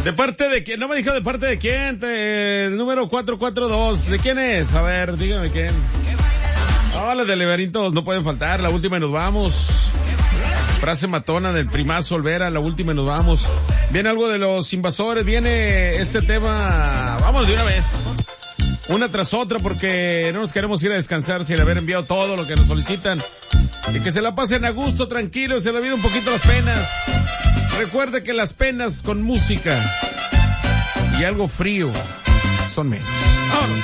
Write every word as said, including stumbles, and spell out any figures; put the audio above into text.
¿De parte de quién? No me dijo de parte de quién. Te, el número cuatro cuatro dos. ¿De quién es? A ver, dígame quién. Ah, las de Leberintos no pueden faltar. La última y nos vamos. Frase matona del Primazo Olvera. La última y nos vamos. Viene algo de los Invasores. Viene este tema. Vamos de una vez. Una tras otra porque no nos queremos ir a descansar sin haber enviado todo lo que nos solicitan. Y que se la pasen a gusto, tranquilos, se le olviden un poquito las penas. Recuerde que las penas con música y algo frío son menos. ¡Vámonos!